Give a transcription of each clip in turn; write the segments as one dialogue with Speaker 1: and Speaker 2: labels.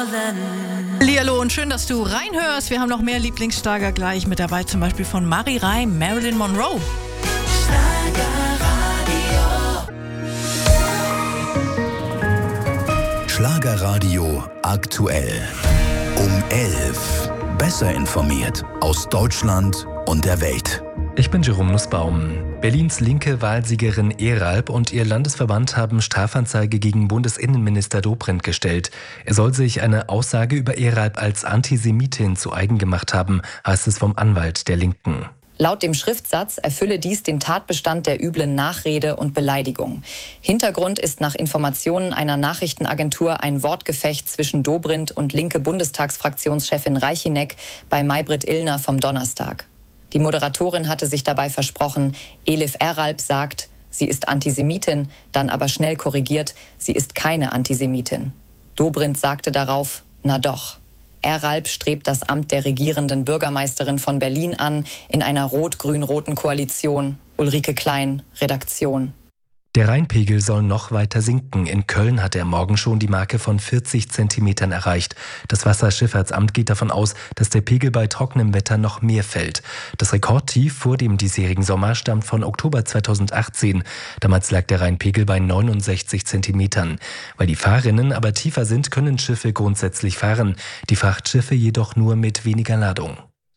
Speaker 1: Hallihallo und schön, dass du reinhörst. Wir haben noch mehr Lieblingsschlager gleich mit dabei, zum Beispiel von Marie Reim, Marilyn Monroe.
Speaker 2: Schlagerradio aktuell. Um 11. Besser informiert aus Deutschland und der Welt.
Speaker 3: Ich bin Jerome Nussbaum. Berlins linke Wahlsiegerin Eralp und ihr Landesverband haben Strafanzeige gegen Bundesinnenminister Dobrindt gestellt. Er soll sich eine Aussage über Eralp als Antisemitin zu eigen gemacht haben, heißt es vom Anwalt der Linken.
Speaker 4: Laut dem Schriftsatz erfülle dies den Tatbestand der üblen Nachrede und Beleidigung. Hintergrund ist nach Informationen einer Nachrichtenagentur ein Wortgefecht zwischen Dobrindt und linke Bundestagsfraktionschefin Reichineck bei Maybrit Illner vom Donnerstag. Die Moderatorin hatte sich dabei versprochen, Elif Eralp sagt, sie ist Antisemitin, dann aber schnell korrigiert, sie ist keine Antisemitin. Dobrindt sagte darauf, na doch. Eralp strebt das Amt der regierenden Bürgermeisterin von Berlin an, in einer rot-grün-roten Koalition. Ulrike Klein, Redaktion.
Speaker 3: Der Rheinpegel soll noch weiter sinken. In Köln hat er morgen schon die Marke von 40 Zentimetern erreicht. Das Wasserschifffahrtsamt geht davon aus, dass der Pegel bei trockenem Wetter noch mehr fällt. Das Rekordtief vor dem diesjährigen Sommer stammt von Oktober 2018. Damals lag der Rheinpegel bei 69 Zentimetern. Weil die Fahrrinnen aber tiefer sind, können Schiffe grundsätzlich fahren. Die Frachtschiffe jedoch nur mit weniger Ladung.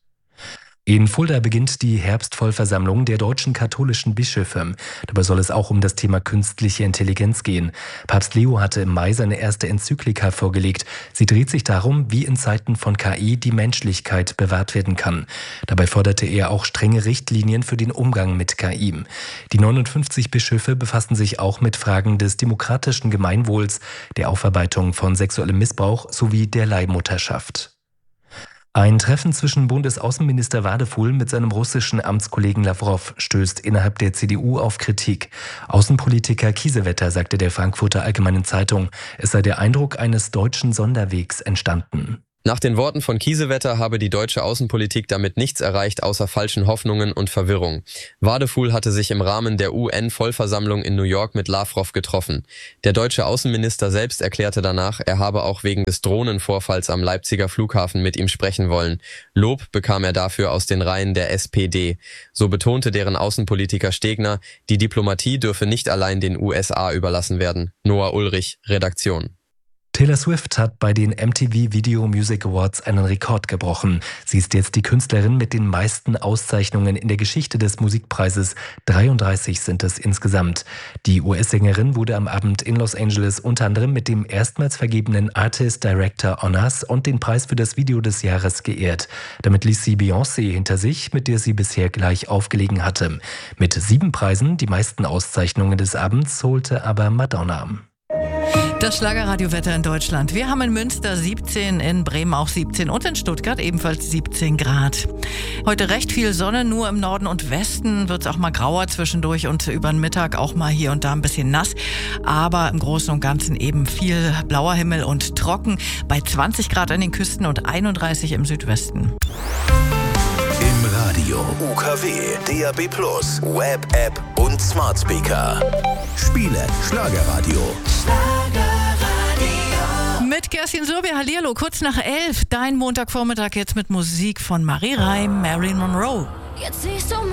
Speaker 3: In Fulda beginnt die Herbstvollversammlung der deutschen katholischen Bischöfe. Dabei soll es auch um das Thema künstliche Intelligenz gehen. Papst Leo hatte im Mai seine erste Enzyklika vorgelegt. Sie dreht sich darum, wie in Zeiten von KI die Menschlichkeit bewahrt werden kann. Dabei forderte er auch strenge Richtlinien für den Umgang mit KI. Die 59 Bischöfe befassen sich auch mit Fragen des demokratischen Gemeinwohls, der Aufarbeitung von sexuellem Missbrauch sowie der Leihmutterschaft. Ein Treffen zwischen Bundesaußenminister Wadefuhl mit seinem russischen Amtskollegen Lawrow stößt innerhalb der CDU auf Kritik. Außenpolitiker Kiesewetter sagte der Frankfurter Allgemeinen Zeitung, es sei der Eindruck eines deutschen Sonderwegs entstanden.
Speaker 5: Nach den Worten von Kiesewetter habe die deutsche Außenpolitik damit nichts erreicht außer falschen Hoffnungen und Verwirrung. Wadefuhl hatte sich im Rahmen der UN-Vollversammlung in New York mit Lawrow getroffen. Der deutsche Außenminister selbst erklärte danach, er habe auch wegen des Drohnenvorfalls am Leipziger Flughafen mit ihm sprechen wollen. Lob bekam er dafür aus den Reihen der SPD. So betonte deren Außenpolitiker Stegner, die Diplomatie dürfe nicht allein den USA überlassen werden. Noah Ulrich, Redaktion.
Speaker 3: Taylor Swift hat bei den MTV Video Music Awards einen Rekord gebrochen. Sie ist jetzt die Künstlerin mit den meisten Auszeichnungen in der Geschichte des Musikpreises. 33 sind es insgesamt. Die US-Sängerin wurde am Abend in Los Angeles unter anderem mit dem erstmals vergebenen Artist Director Honors und den Preis für das Video des Jahres geehrt. Damit ließ sie Beyoncé hinter sich, mit der sie bisher gleich aufgelegen hatte. Mit 7 Preisen, die meisten Auszeichnungen des Abends, holte aber Madonna.
Speaker 1: Das Schlagerradiowetter in Deutschland. Wir haben in Münster 17, in Bremen auch 17 und in Stuttgart ebenfalls 17 Grad. Heute recht viel Sonne, nur im Norden und Westen wird es auch mal grauer zwischendurch und über den Mittag auch mal hier und da ein bisschen nass. Aber im Großen und Ganzen eben viel blauer Himmel und trocken bei 20 Grad an den Küsten und 31 im Südwesten.
Speaker 2: Im Radio, UKW, DAB+, Web, App und Smart Speaker. Spiele Schlagerradio.
Speaker 1: Mit Kerstin Surbi, hallihallo, kurz nach 11. Dein Montagvormittag jetzt mit Musik von Marie Reim, Marilyn Monroe.
Speaker 6: Jetzt siehst du mich.